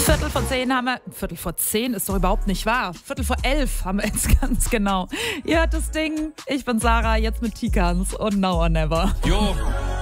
Viertel vor 10 haben wir, Viertel vor 10 ist doch überhaupt nicht wahr. Viertel vor 11 haben wir jetzt ganz genau. Ihr hört das Ding, ich bin Sarah, jetzt mit Tikans und Now or Never. Jo.